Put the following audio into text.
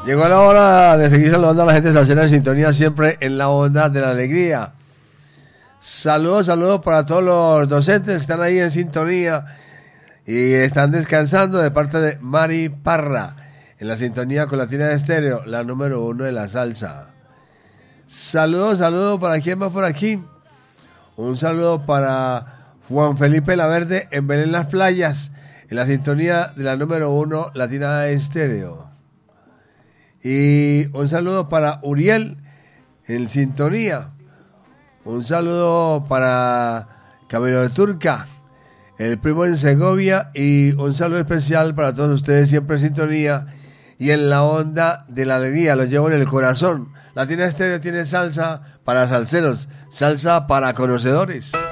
Llegó la hora de seguir saludando a la gente salsera en sintonía, siempre en la onda de la alegría. Saludos para todos los docentes que están ahí en sintonía y están descansando, de parte de Mari Parra, en la sintonía con Latina Estéreo, la número 1 de la salsa. Saludos para quién va por aquí. Un saludo para Juan Felipe Laverde en Belén Las Playas, en la sintonía de la número 1 Latina Estéreo. Y un saludo para Uriel en sintonía. Un saludo para Camilo de Turca, el primo en Segovia. Y un saludo especial para todos ustedes, siempre en sintonía y en la onda de la alegría. Los llevo en el corazón. Latina Estéreo tiene salsa para salseros, salsa para conocedores.